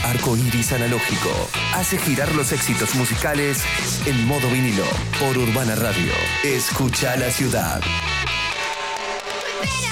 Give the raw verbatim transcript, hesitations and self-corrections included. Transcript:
Arco Iris Analógico hace girar los éxitos musicales en modo vinilo por Urbana Radio. Escucha la ciudad.